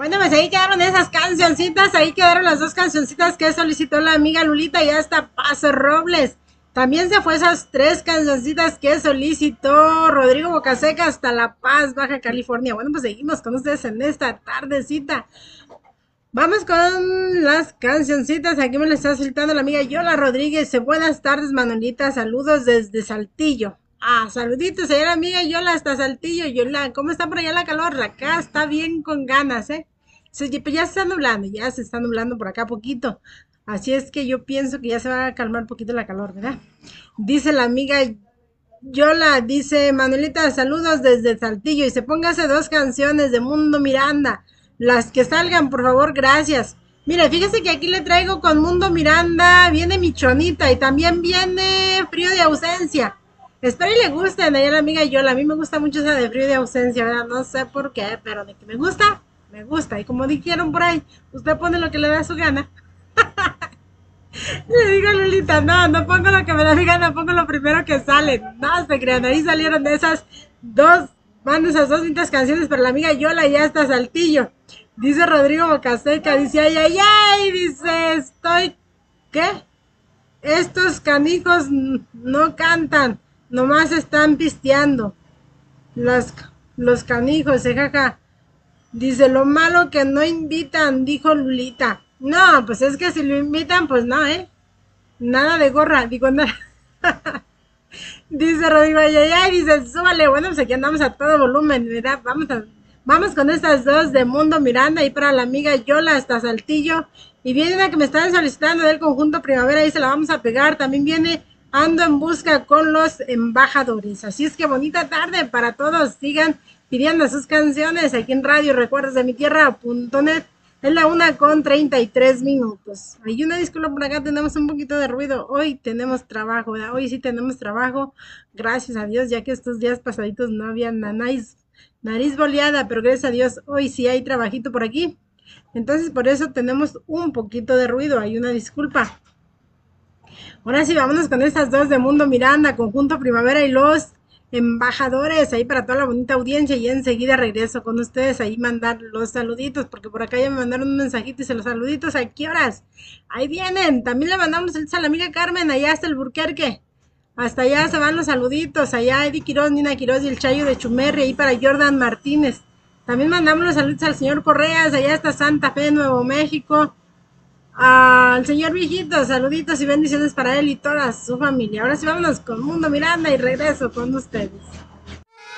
Bueno, pues ahí quedaron esas cancioncitas, ahí quedaron las dos cancioncitas que solicitó la amiga Lulita y hasta Paso Robles. También se fue esas tres cancioncitas que solicitó Rodrigo Bocaseca hasta La Paz, Baja California. Bueno, pues seguimos con ustedes en esta tardecita. Vamos con las cancioncitas. Aquí me lo está solicitando la amiga Yola Rodríguez. Buenas tardes, Manolita. Saludos desde Saltillo. Ah, saluditos a la amiga Yola hasta Saltillo. Yola, ¿cómo está por allá la calor? Acá está bien con ganas, ¿eh? Pues ya se está nublando, ya se está nublando por acá poquito. Así es que yo pienso que ya se va a calmar un poquito la calor, ¿verdad? Dice la amiga Yola, dice Manuelita, saludos desde Saltillo. Y se póngase dos canciones de Mundo Miranda. Las que salgan, por favor, gracias. Mire, fíjese que aquí le traigo con Mundo Miranda, viene Michonita y también viene Frío de Ausencia. Espero y le gusten a la amiga Yola. A mí me gusta mucho esa de Frío de Ausencia, ¿verdad? No sé por qué, pero de que me gusta, me gusta. Y como dijeron por ahí, usted pone lo que le da su gana. Le digo a Lulita, no, no pongo lo que me da mi gana, pongo lo primero que sale. No se crean, ahí salieron de esas dos, van esas dos lindas canciones para la amiga Yola y hasta Saltillo. Dice Rodrigo Bocaseca, dice, ay, ay, ay, dice, estoy, ¿qué? Estos canijos no cantan, nomás están pisteando. Las, los canijos, jaja. Dice, lo malo que no invitan, dijo Lulita. No, pues es que si lo invitan, pues no, ¿eh? Nada de gorra, digo nada. Dice Rodrigo, ay, ay, ay, dice, súbale. Bueno, pues aquí andamos a todo volumen, ¿verdad? Vamos con estas dos de Mundo Miranda y para la amiga Yola hasta Saltillo. Y viene una que me están solicitando del conjunto Primavera y se la vamos a pegar. También viene Ando en Busca con los Embajadores. Así es que bonita tarde para todos. Sigan pidiendo sus canciones aquí en Radio Recuerdos de mi Tierra.net. Es la 1:33. Hay una disculpa por acá, tenemos un poquito de ruido. Hoy tenemos trabajo, ¿verdad? Hoy sí tenemos trabajo. Gracias a Dios, ya que estos días pasaditos no había nariz boleada, pero gracias a Dios hoy sí hay trabajito por aquí. Entonces por eso tenemos un poquito de ruido. Hay una disculpa. Ahora sí, vámonos con estas dos de Mundo Miranda, Conjunto Primavera y los Embajadores, ahí para toda la bonita audiencia y enseguida regreso con ustedes ahí mandar los saluditos, porque por acá ya me mandaron un mensajito y se los saluditos, ¿a qué horas? Ahí vienen, también le mandamos saludos a la amiga Carmen, allá hasta el Burquerque, hasta allá se van los saluditos, allá Eddie Quiroz, Nina Quiroz y el Chayo de Chumerri, ahí para Jordan Martínez. También mandamos los saludos al señor Correas, allá hasta Santa Fe, Nuevo México, al señor viejito, saluditos y bendiciones para él y toda su familia. Ahora sí vámonos con Mundo Miranda y regreso con ustedes.